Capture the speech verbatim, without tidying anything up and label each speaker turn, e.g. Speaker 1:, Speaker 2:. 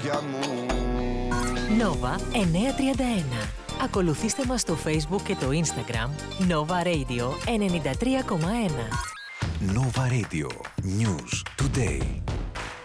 Speaker 1: καρδιά μου.
Speaker 2: Nova εννιακόσια τριάντα ένα. Ακολουθήστε μας στο Facebook και το Instagram Nova Radio ενενήντα τρία κόμμα ένα.
Speaker 3: Nova Radio. News Today.